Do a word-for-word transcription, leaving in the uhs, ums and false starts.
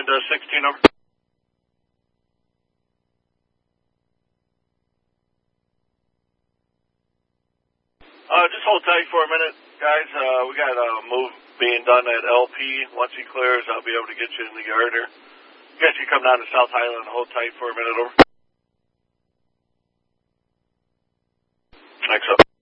and uh, sixteen over. Uh, just hold tight for a minute, guys. Uh, we got a move being done at L P. Once he clears, I'll be able to get you in the yard here. You guys can come down to South Highland and hold tight for a minute over. Thanks up.